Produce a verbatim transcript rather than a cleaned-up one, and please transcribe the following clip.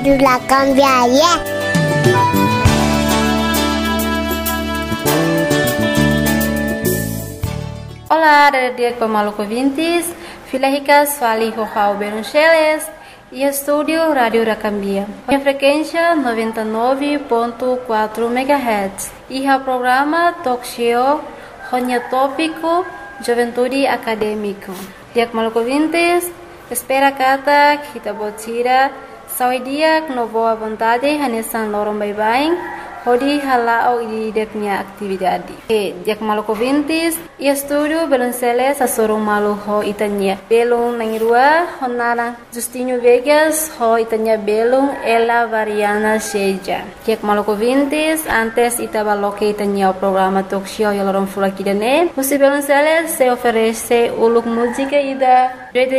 La cambiaria. Olá, dia Maluco ouvintes, Filaricas Fali Rojao Beruncheles e estúdio Rádio Racambia. A frequência noventa e nove ponto quatro megahertz e o programa Talk Show Ronha Tópico Juventude Acadêmico. Dia Maluco ouvintes, espera kata kita botira saudia no boa vontade hanesan lorong bye-bye. Hodi halao di deknya atividade. E dia Maluco ouvintes, e estúdio Belunceles a sorong malu ho itanya. Belung nangirua honara Justinho Vegas ho itanya belung ela variana seja. Dia Maluco ouvintes, antes itabaloque itanya o programa Talk Show e lorong fulakidane. Musi Belunceles se oferece uluk música ida